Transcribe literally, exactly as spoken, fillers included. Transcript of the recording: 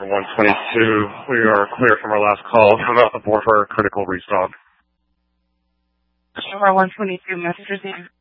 one twenty-two. We are clear from our last call. Come out aboard for our critical restock. Tower one twenty-two, message received.